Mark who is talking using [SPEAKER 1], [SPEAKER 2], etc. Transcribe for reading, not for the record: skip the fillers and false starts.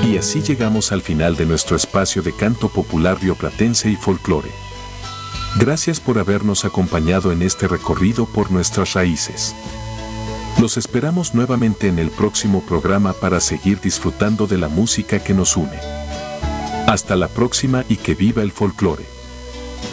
[SPEAKER 1] Y así llegamos al final de nuestro espacio de canto popular rioplatense y folclore. Gracias por habernos acompañado en este recorrido por nuestras raíces. Los esperamos nuevamente en el próximo programa para seguir disfrutando de la música que nos une. Hasta la próxima y que viva el folclore.